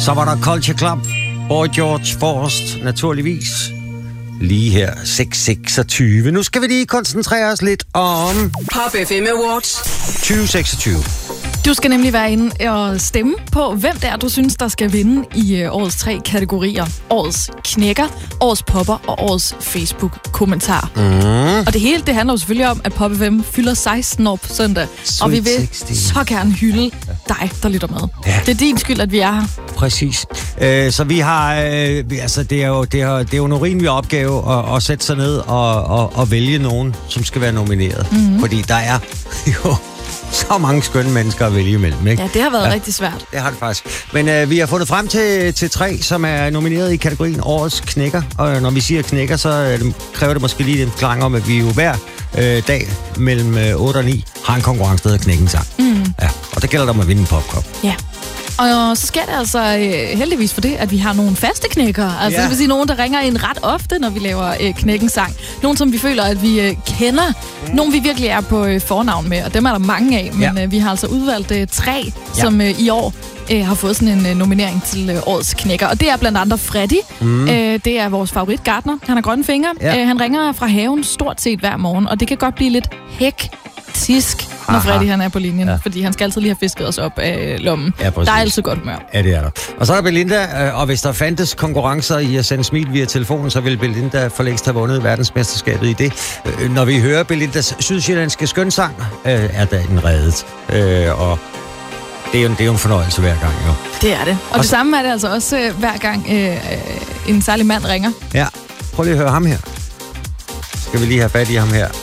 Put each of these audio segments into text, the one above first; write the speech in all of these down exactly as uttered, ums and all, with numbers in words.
Så var der Culture Club, Boy George Forrest, naturligvis. Lige her, seks seksogtyve. Nu skal vi lige koncentrere os lidt om Pop F M Awards tyve seksogtyve. Du skal nemlig være inde og stemme på, hvem det er, du synes, der skal vinde i øh, årets tre kategorier. Årets knækker, årets popper og årets Facebook-kommentar. Mm. Og det hele, det handler jo selvfølgelig om, at Pop F M fylder seksten år på søndag. Sweet og vi vil seksten. så gerne hylde dig, der lytter med. Ja. Det er din skyld, at vi er her. Præcis. Øh, så vi har, øh, vi, altså det er jo, det er, det er jo en urimelig opgave at, at sætte sig ned og, og, og vælge nogen, som skal være nomineret. Mm-hmm. Fordi der er jo så mange skønne mennesker at vælge imellem, ikke? Ja, det har været ja, rigtig svært. Det har det faktisk. Men øh, vi har fundet frem til, til tre, som er nomineret i kategorien Årets Knækker. Og når vi siger knækker, så øh, kræver det måske lige en forklaring om, at vi jo hver øh, dag mellem øh, otte og ni har en konkurrence, der hedder Knækken Sang. Mm. Ja, og det gælder der om at vinde en popkop. Ja. Og så sker det altså øh, heldigvis for det, at vi har nogle faste knækkere. Altså Ja. det vil sige nogen, der ringer ind ret ofte, når vi laver øh, knækkensang. Nogen, som vi føler, at vi øh, kender. Mm. Nogen, vi virkelig er på øh, fornavn med, og dem er der mange af. Men Ja. øh, vi har altså udvalgt øh, tre, Ja. som øh, i år øh, har fået sådan en øh, nominering til øh, årets knækker. Og det er blandt andet Freddy. Mm. Øh, det er vores favorit gartner. Han har grønne fingre. Ja. Øh, han ringer fra haven stort set hver morgen, og det kan godt blive lidt hektisk, når Aha. Freddy han er på linjen. Ja. Fordi han skal altid lige have fisket os op af lommen. Ja, præcis. Der er altid godt humør. Ja, det er der. Og så er der Belinda, øh, og hvis der fandtes konkurrencer i at sende smil via telefonen, så ville Belinda for længst have vundet verdensmesterskabet i det. Øh, når vi hører Belindas sydsjællandske skønsang, øh, er der en reddet. Øh, og det er, jo, det er jo en fornøjelse hver gang, jo. Det er det. Og, og det så- samme er det altså også øh, hver gang øh, øh, en særlig mand ringer. Ja, prøv lige at høre ham her. Skal vi lige have fat i ham her?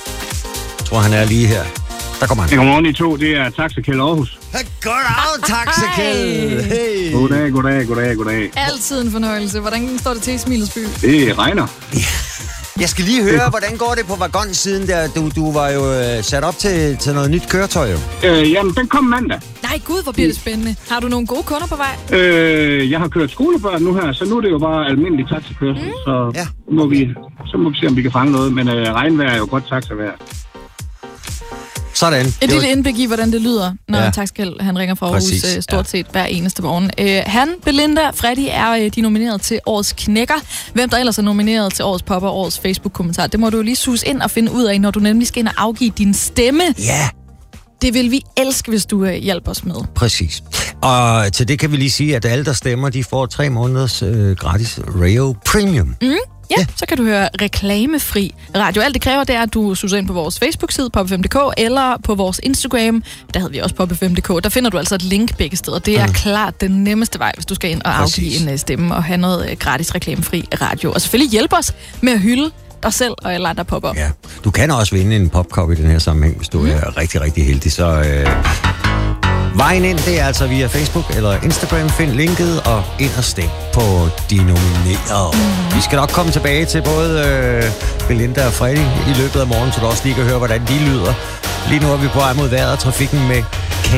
Jeg tror, han er lige her. Der kommer han. Godmorgen I to, det er Taxa Kjeld Aarhus. Goddag, taxakæld! Hey! Goddag, goddag, goddag, goddag. Altid en fornøjelse. Hvordan står det til i Smilets by? Det regner. Jeg skal lige høre, hvordan går det på vagonsiden der? Du, du var jo øh, sat op til, til noget nyt køretøj, jo. Øh, jamen, den kom mandag. Nej, gud, hvor bliver det spændende. Har du nogle gode kunder på vej? Øh, jeg har kørt skolebørn nu her, så nu er det jo bare almindelig taxakørsel. Mm. Så, Ja. må vi, så må vi se, om vi kan fange noget. Men øh, regnvejr er jo godt taxavejr. Sådan. Et Det lille var- indblik i, hvordan det lyder, når Ja. ja. Taxkjeld, han ringer fra Aarhus Præcis, øh, stort set hver eneste morgen. Øh, han, Belinda, Freddy er øh, de nomineret til årets knækker. Hvem der ellers er nomineret til årets popper og årets Facebook-kommentar, det må du jo lige sus ind og finde ud af, når du nemlig skal ind og afgive din stemme. Ja, Det vil vi elske, hvis du øh, hjælper os med. præcis. Og til det kan vi lige sige, at alle, der stemmer, de får tre måneders øh, gratis Radio Premium. Mm. Ja, ja, så kan du høre reklamefri radio. Alt det kræver, det er, at du suser ind på vores Facebook-side, pop f m punktum d k, eller på vores Instagram. Der havde vi også pop f m punktum d k. Der finder du altså et link begge steder. Det er mm. klart den nemmeste vej, hvis du skal ind og Præcis. afgive en uh, stemme og have noget uh, gratis reklamefri radio. Og selvfølgelig hjælpe os med at hylde dig selv og alle andre popper. Ja. Du kan også vinde en popkop i den her sammenhæng, hvis du mm. er rigtig, rigtig heldig. Så øh, vejen ind, det er altså via Facebook eller Instagram. Find linket og ind og stem på de nominerede. Mm. Vi skal nok komme tilbage til både øh, Belinda og Freddy i løbet af morgen, så du også lige kan høre, hvordan de lyder. Lige nu er vi på vej mod vejret og trafikken med